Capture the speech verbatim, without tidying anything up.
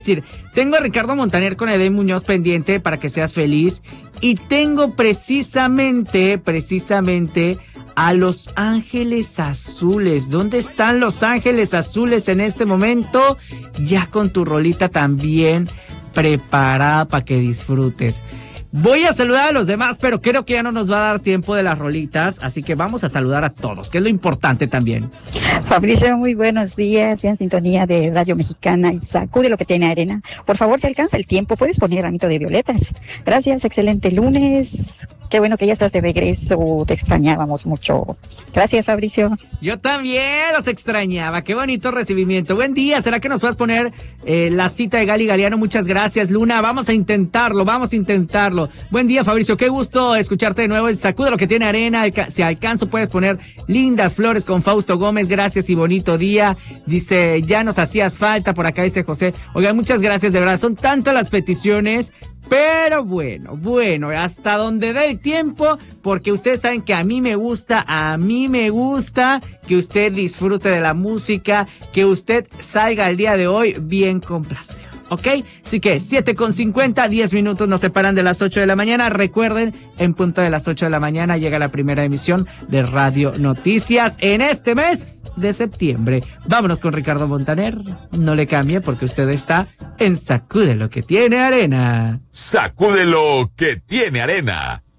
decir, tengo a Ricardo Montaner con Edén Muñoz pendiente para que seas feliz y tengo precisamente, precisamente a Los Ángeles Azules. ¿Dónde están Los Ángeles Azules en este momento? Ya con tu rolita también preparada para que disfrutes. Voy a saludar a los demás, pero creo que ya no nos va a dar tiempo de las rolitas, así que vamos a saludar a todos, que es lo importante también. Fabricio, muy buenos días, ya en sintonía de Radio Mexicana y sacude lo que tiene arena. Por favor, si alcanza el tiempo, puedes poner Granito de Violetas. Gracias, excelente lunes. Qué bueno que ya estás de regreso, te extrañábamos mucho. Gracias, Fabricio. Yo también los extrañaba, qué bonito recibimiento. Buen día, ¿será que nos puedes poner eh, la cita de Gali Galeano? Muchas gracias, Luna, vamos a intentarlo, vamos a intentarlo. Buen día, Fabricio, qué gusto escucharte de nuevo. Sacude lo que tiene arena, si alcanzo puedes poner Lindas Flores con Fausto Gómez, gracias y bonito día. Dice, ya nos hacías falta, por acá dice José. Oigan, muchas gracias, de verdad, son tantas las peticiones. Pero bueno, bueno, hasta donde dé el tiempo, porque ustedes saben que a mí me gusta, a mí me gusta que usted disfrute de la música, que usted salga el día de hoy bien complacido, ¿ok? Así que siete con cincuenta, diez minutos nos separan de las ocho de la mañana. Recuerden, en punto de las ocho de la mañana llega la primera emisión de Radio Noticias en este mes de septiembre. Vámonos con Ricardo Montaner. No le cambie porque usted está en Sacude lo que tiene arena. Sacude lo que tiene arena.